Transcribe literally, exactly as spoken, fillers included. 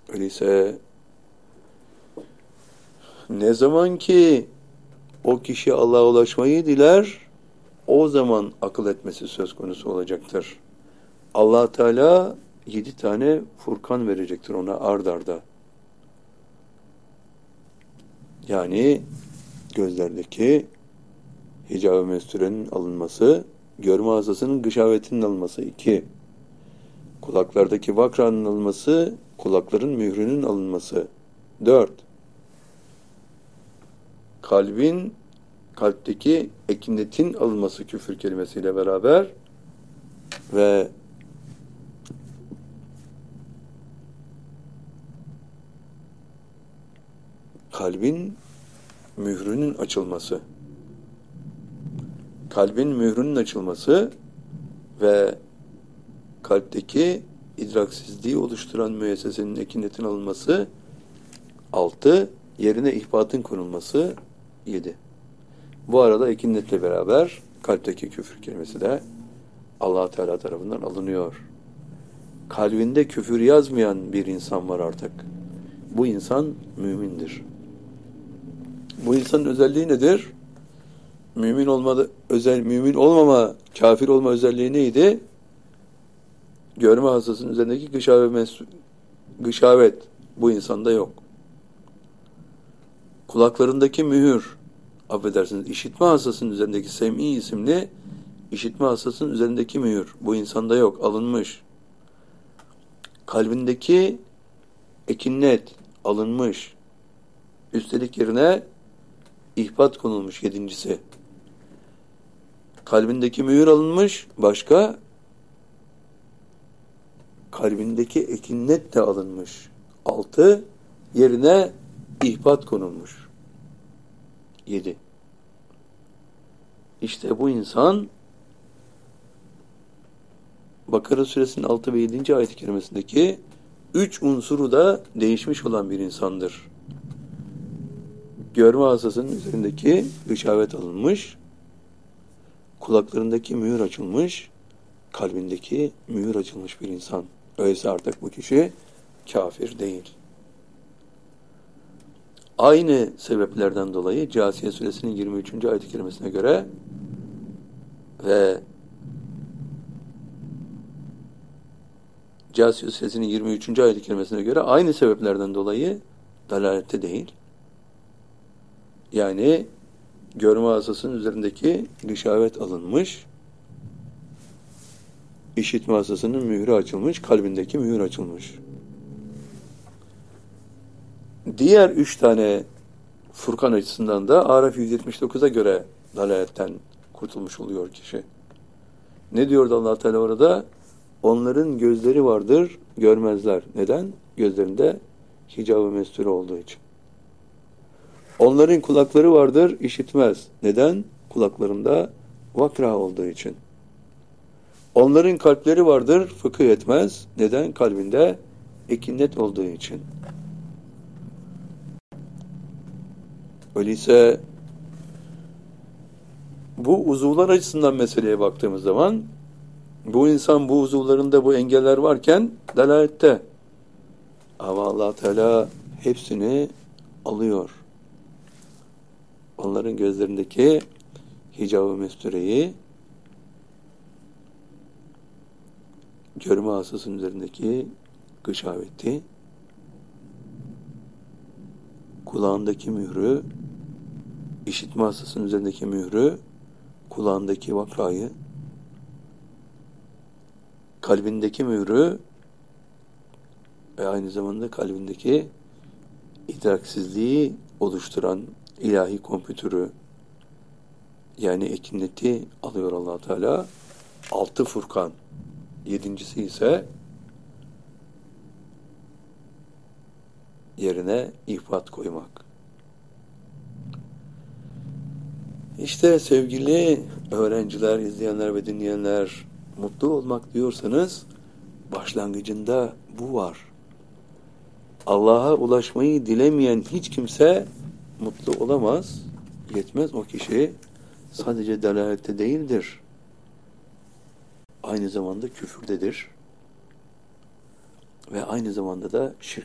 Öyleyse ne zaman ki o kişi Allah'a ulaşmayı diler, o zaman akıl etmesi söz konusu olacaktır. Allah Teala yedi tane Furkan verecektir ona ard arda. Yani gözlerdeki hicab-ı mesturenin alınması, görme hasasının gışavetinin alınması iki. Kulaklardaki vakranın alınması, kulakların mührünün alınması dört. Kalbin, kalpteki ekinetin alınması küfür kelimesiyle beraber ve kalbin mührünün açılması. Kalbin mührünün açılması ve kalpteki idraksizliği oluşturan müessesenin ekinetin alınması altı. Yerine ihbatın konulması yedi. Bu arada ekinetle beraber kalpteki küfür kelimesi de Allah Teala tarafından alınıyor. Kalbinde küfür yazmayan bir insan var artık. Bu insan mümindir. Bu insanın özelliği nedir? Mümin olmadı, özel mümin olmama, kafir olma özelliği neydi? Görme hasasının üzerindeki gışavet, gışavet bu insanda yok. Kulaklarındaki mühür, affedersiniz, işitme hasasının üzerindeki sem'i isimli işitme hasasının üzerindeki mühür bu insanda yok, alınmış. Kalbindeki ekinnet alınmış. Üstelik yerine ihbat konulmuş yedincisi. Kalbindeki mühür alınmış, başka kalbindeki ekinnet de alınmış. Altı, yerine ihbat konulmuş. Yedi. İşte bu insan Bakara suresinin altı ve yedinci ayet-i kerimesindeki üç unsuru da değişmiş olan bir insandır. Görme hasasının üzerindeki gışavet alınmış, kulaklarındaki mühür açılmış, kalbindeki mühür açılmış bir insan. Öyleyse artık bu kişi kafir değil. Aynı sebeplerden dolayı Câsiye suresinin yirmi üçüncü ayet-i kerimesine göre ve Câsiye suresinin yirmi üçüncü ayet-i kerimesine göre aynı sebeplerden dolayı dalalette değil. Yani görme hasasının üzerindeki gışavet alınmış, işitme hasasının mührü açılmış, kalbindeki mühür açılmış. Diğer üç tane Furkan açısından da Araf yüz yetmiş dokuza göre dalaletten kurtulmuş oluyor kişi. Ne diyordu Allah Teala orada? Onların gözleri vardır, görmezler. Neden? Gözlerinde hicab-ı mesture olduğu için. Onların kulakları vardır, işitmez. Neden? Kulaklarında vakra olduğu için. Onların kalpleri vardır, fıkıh etmez. Neden? Kalbinde ekinnet olduğu için. Öyleyse bu uzuvlar açısından meseleye baktığımız zaman bu insan bu uzuvlarında bu engeller varken dalalette. Ama Allah Teala hepsini alıyor. Onların gözlerindeki hicab-ı mestureyi, görme hasasının üzerindeki gışaveti, kulağındaki mührü, işitme hasasının üzerindeki mührü, kulağındaki vakrayı, kalbindeki mührü ve aynı zamanda kalbindeki idraksizliği oluşturan ilahi kompütürü, yani ekineti alıyor Allah Teala. Altı Furkan. Yedincisi ise yerine ihbat koymak. İşte sevgili öğrenciler, izleyenler ve dinleyenler, mutlu olmak diyorsanız başlangıcında bu var. Allah'a ulaşmayı dilemeyen hiç kimse mutlu olamaz, yetmez. O kişi sadece dalalette değildir. Aynı zamanda küfürdedir. Ve aynı zamanda da şirk